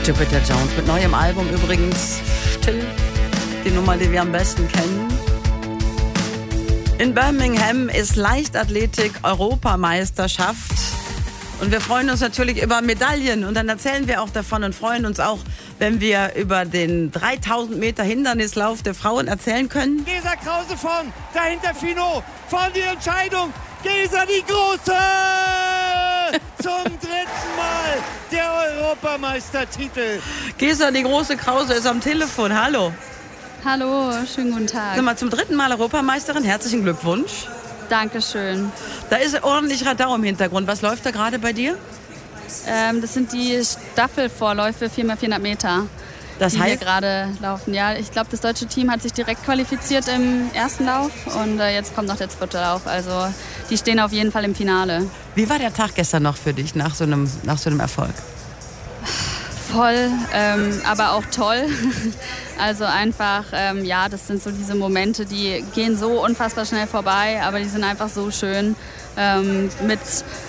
Jupiter Jones mit neuem Album übrigens. Still, die Nummer, die wir am besten kennen. In Birmingham ist Leichtathletik-Europameisterschaft. Und wir freuen uns natürlich über Medaillen. Und dann erzählen wir auch davon und freuen uns auch, wenn wir über den 3000 Meter Hindernislauf der Frauen erzählen können. Gesa Krause vorn, dahinter Finot, vorn die Entscheidung. Gesa die Große! Zum dritten Mal der Europameistertitel. Gesa die Große Krause ist am Telefon. Hallo. Hallo, schönen guten Tag. Sag mal, zum dritten Mal Europameisterin. Herzlichen Glückwunsch. Dankeschön. Da ist ordentlich Radau im Hintergrund. Was läuft da gerade bei dir? Das sind die Staffelvorläufe 4x400 Meter, Das die hier heißt, gerade laufen. Ja, ich glaube, das deutsche Team hat sich direkt qualifiziert im ersten Lauf und jetzt kommt noch der zweite Lauf. Also die stehen auf jeden Fall im Finale. wie war der Tag gestern noch für dich nach so einem Erfolg? Voll, aber auch toll. Also einfach, ja, das sind so diese Momente, die gehen so unfassbar schnell vorbei, aber die sind einfach so schön. Mit